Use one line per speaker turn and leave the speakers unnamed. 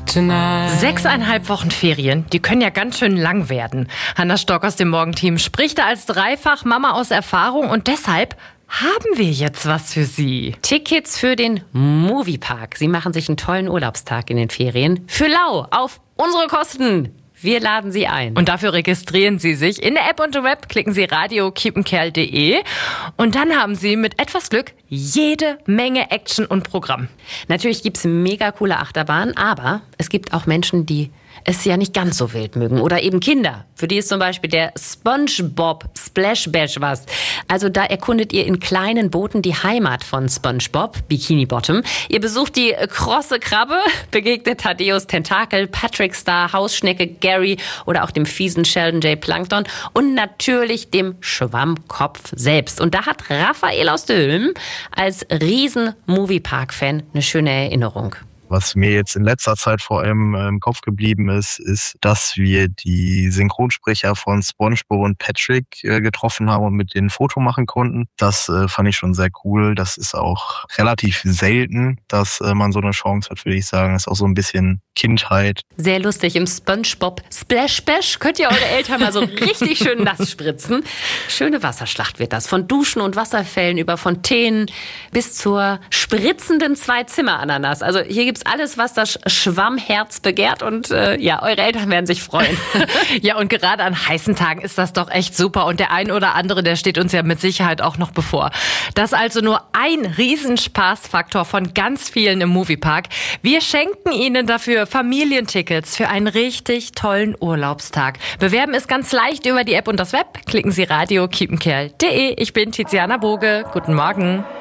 6,5 Wochen Ferien, die können ja ganz schön lang werden. Hanna Stock aus dem Morgenteam spricht da als Dreifach-Mama aus Erfahrung und deshalb haben wir jetzt was für Sie.
Tickets für den Moviepark. Sie machen sich einen tollen Urlaubstag in den Ferien. Für lau, auf unsere Kosten. Wir laden Sie ein.
Und dafür registrieren Sie sich. In der App und im Web klicken Sie radio-kiepenkerl.de und dann haben Sie mit etwas Glück jede Menge Action und Programm.
Natürlich gibt's mega coole Achterbahnen, aber es gibt auch Menschen, die es ja nicht ganz so wild mögen. Oder eben Kinder. Für die ist zum Beispiel der SpongeBob Splash Bash was. Also da erkundet ihr in kleinen Booten die Heimat von SpongeBob, Bikini Bottom. Ihr besucht die krosse Krabbe, begegnet Thaddeus Tentakel, Patrick Star, Hausschnecke Gary oder auch dem fiesen Sheldon J. Plankton und natürlich dem Schwammkopf selbst. Und da hat Raphael aus Dülmen als Riesen-Moviepark-Fan eine schöne Erinnerung.
Was mir jetzt in letzter Zeit vor allem im Kopf geblieben ist, dass wir die Synchronsprecher von SpongeBob und Patrick getroffen haben und mit denen ein Foto machen konnten. Das fand ich schon sehr cool. Das ist auch relativ selten, dass man so eine Chance hat, würde ich sagen. Das ist auch so ein bisschen Kindheit.
Sehr lustig. Im SpongeBob Splash Bash könnt ihr eure Eltern mal so richtig schön nass spritzen. Schöne Wasserschlacht wird das. Von Duschen und Wasserfällen über Fontänen bis zur spritzenden Zwei-Zimmer-Ananas. Also hier gibt's alles, was das Schwammherz begehrt und eure Eltern werden sich freuen.
Ja, und gerade an heißen Tagen ist das doch echt super und der ein oder andere, der steht uns ja mit Sicherheit auch noch bevor. Das ist also nur ein Riesenspaßfaktor von ganz vielen im Moviepark. Wir schenken Ihnen dafür Familientickets für einen richtig tollen Urlaubstag. Bewerben ist ganz leicht über die App und das Web. Klicken Sie radio-kiepenkerl.de. Ich bin Tiziana Boge. Guten Morgen.